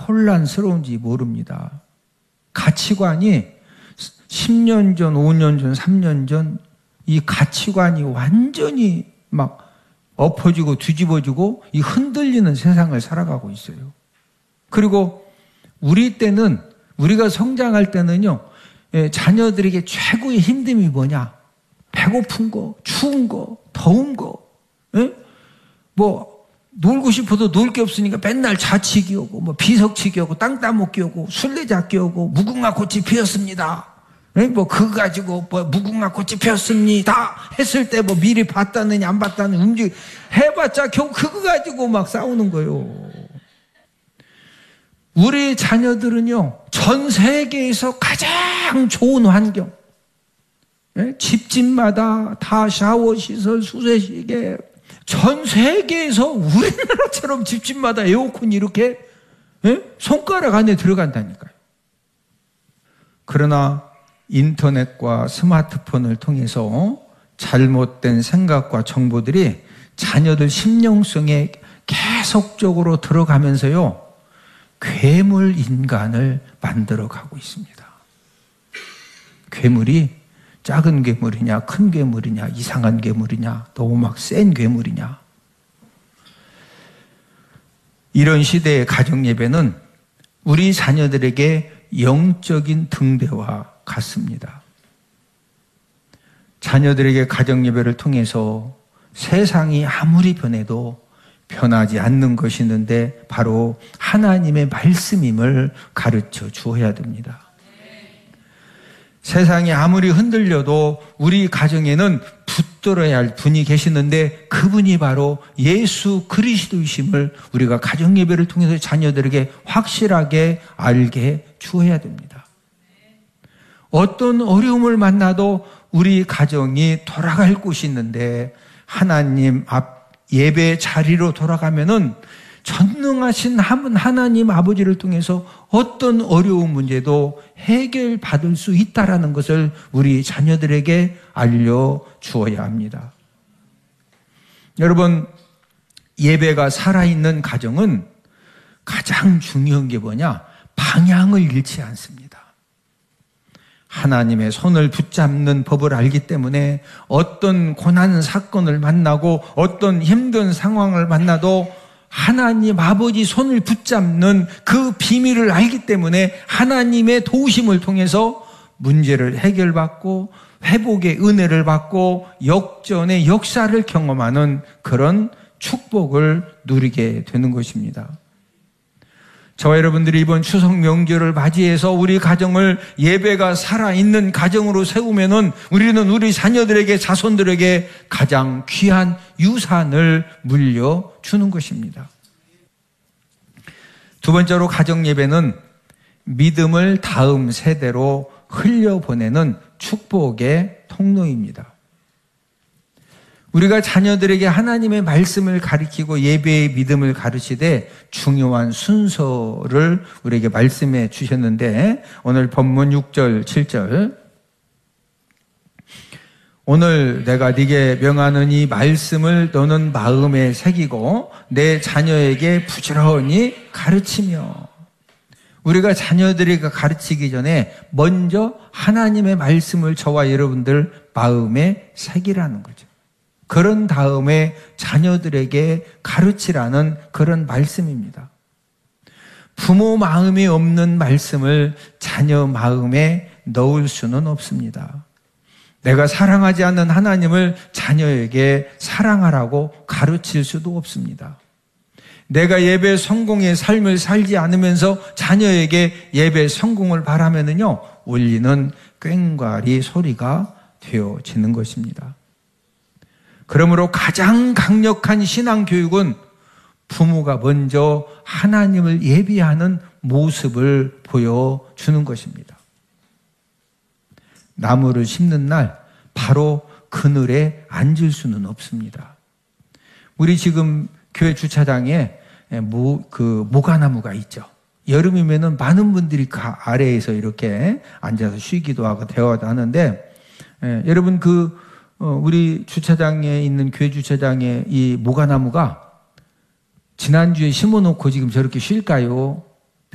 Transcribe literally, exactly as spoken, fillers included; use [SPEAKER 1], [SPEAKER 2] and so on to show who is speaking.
[SPEAKER 1] 혼란스러운지 모릅니다. 가치관이 십 년 전, 오 년 전, 삼 년 전 이 가치관이 완전히 막 엎어지고 뒤집어지고 이 흔들리는 세상을 살아가고 있어요. 그리고 우리 때는, 우리가 성장할 때는요, 자녀들에게 최고의 힘듦이 뭐냐? 배고픈 거, 추운 거, 더운 거, 예? 뭐 놀고 싶어도 놀 게 없으니까 맨날 자치기 오고, 뭐 비석치기 오고, 땅 따먹기 오고, 술래잡기 오고, 무궁화 꽃이 피었습니다. 뭐 그거 가지고 뭐 무궁화 꽃이 피었습니다 했을 때 뭐 미리 봤다느니 안 봤다느니 움직 해봤자 겨우 그거 가지고 막 싸우는 거예요. 우리 자녀들은요, 전 세계에서 가장 좋은 환경, 네? 집집마다 다 샤워 시설, 수세시계, 전 세계에서 우리나라처럼 집집마다 에어컨이 이렇게 네? 손가락 안에 들어간다니까요. 그러나 인터넷과 스마트폰을 통해서 잘못된 생각과 정보들이 자녀들 심령성에 계속적으로 들어가면서요, 괴물 인간을 만들어 가고 있습니다. 괴물이 작은 괴물이냐, 큰 괴물이냐, 이상한 괴물이냐, 너무 막 센 괴물이냐. 이런 시대의 가정예배는 우리 자녀들에게 영적인 등대와 같습니다. 자녀들에게 가정예배를 통해서 세상이 아무리 변해도 변하지 않는 것이 있는데 바로 하나님의 말씀임을 가르쳐 주어야 됩니다. 세상이 아무리 흔들려도 우리 가정에는 붙들어야 할 분이 계시는데 그분이 바로 예수 그리스도이심을 우리가 가정예배를 통해서 자녀들에게 확실하게 알게 주어야 됩니다. 어떤 어려움을 만나도 우리 가정이 돌아갈 곳이 있는데 하나님 앞 예배 자리로 돌아가면은 전능하신 하나님 아버지를 통해서 어떤 어려운 문제도 해결받을 수 있다라는 것을 우리 자녀들에게 알려주어야 합니다. 여러분, 예배가 살아있는 가정은 가장 중요한 게 뭐냐? 방향을 잃지 않습니다. 하나님의 손을 붙잡는 법을 알기 때문에 어떤 고난 사건을 만나고 어떤 힘든 상황을 만나도 하나님 아버지 손을 붙잡는 그 비밀을 알기 때문에 하나님의 도우심을 통해서 문제를 해결받고 회복의 은혜를 받고 역전의 역사를 경험하는 그런 축복을 누리게 되는 것입니다. 저와 여러분들이 이번 추석 명절을 맞이해서 우리 가정을 예배가 살아있는 가정으로 세우면은 우리는 우리 자녀들에게, 자손들에게 가장 귀한 유산을 물려주는 것입니다. 두 번째로 가정 예배는 믿음을 다음 세대로 흘려보내는 축복의 통로입니다. 우리가 자녀들에게 하나님의 말씀을 가르치고 예배의 믿음을 가르치되 중요한 순서를 우리에게 말씀해 주셨는데 오늘 본문 육 절, 칠 절 오늘 내가 네게 명하는 이 말씀을 너는 마음에 새기고 내 자녀에게 부지런히 가르치며 우리가 자녀들에게 가르치기 전에 먼저 하나님의 말씀을 저와 여러분들 마음에 새기라는 거죠. 그런 다음에 자녀들에게 가르치라는 그런 말씀입니다. 부모 마음이 없는 말씀을 자녀 마음에 넣을 수는 없습니다. 내가 사랑하지 않는 하나님을 자녀에게 사랑하라고 가르칠 수도 없습니다. 내가 예배 성공의 삶을 살지 않으면서 자녀에게 예배 성공을 바라면은요, 울리는 꽹과리 소리가 되어지는 것입니다. 그러므로 가장 강력한 신앙 교육은 부모가 먼저 하나님을 예비하는 모습을 보여주는 것입니다. 나무를 심는 날 바로 그늘에 앉을 수는 없습니다. 우리 지금 교회 주차장에 모, 그 모가나무가 있죠. 여름이면은 많은 분들이 그 아래에서 이렇게 앉아서 쉬기도 하고 대화도 하는데, 예, 여러분 그 어, 우리 주차장에 있는 교회 주차장에 이 모가나무가 지난주에 심어놓고 지금 저렇게 쉴까요?